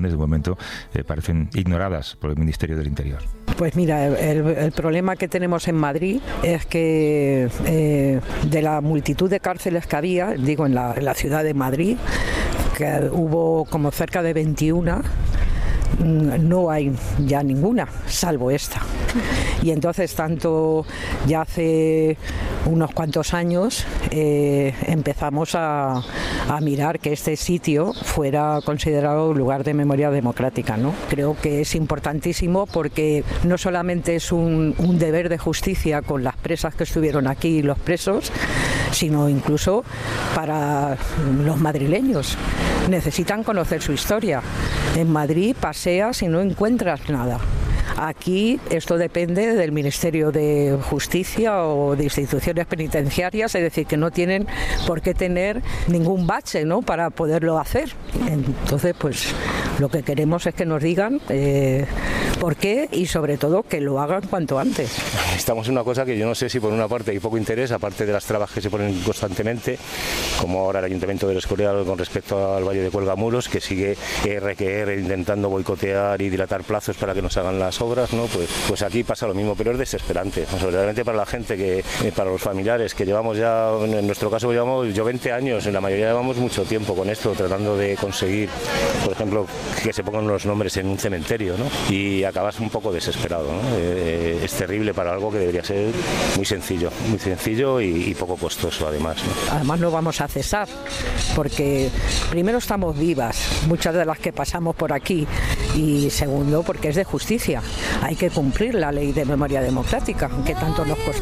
desde un momento parecen ignoradas por el Ministerio del Interior. Pues mira, el problema que tenemos en Madrid es que de la multitud de cárceles que había, digo en la ciudad de Madrid, que hubo como cerca de 21, no hay ya ninguna, salvo esta. Y entonces tanto ya hace unos cuantos años empezamos a mirar que este sitio fuera considerado lugar de memoria democrática, ¿no? Creo que es importantísimo porque no solamente es un deber de justicia con las presas que estuvieron aquí y los presos, sino incluso para los madrileños. Necesitan conocer su historia. En Madrid paseas y no encuentras nada. Aquí esto depende del Ministerio de Justicia o de instituciones penitenciarias, es decir, que no tienen por qué tener ningún bache, ¿no?, para poderlo hacer. Entonces, pues lo que queremos es que nos digan por qué y sobre todo que lo hagan cuanto antes. Estamos en una cosa que yo no sé si por una parte hay poco interés, aparte de las trabas que se ponen constantemente, como ahora el Ayuntamiento del Escorial con respecto al Valle de Cuelgamuros, que sigue R intentando boicotear y dilatar plazos para que nos hagan las obras, ¿no? Pues aquí pasa lo mismo, pero es desesperante, verdaderamente para la gente, para los familiares, que llevamos ya, en nuestro caso llevamos 20 años, en la mayoría llevamos mucho tiempo con esto, tratando de conseguir, por ejemplo, que se pongan los nombres en un cementerio, ¿no? Y acabas un poco desesperado, ¿no? Es terrible para algo que debería ser muy sencillo y poco costoso además, ¿no? Además no vamos a cesar, porque primero estamos vivas, muchas de las que pasamos por aquí, y segundo porque es de justicia. Hay que cumplir la ley de memoria democrática, que tanto nos costó.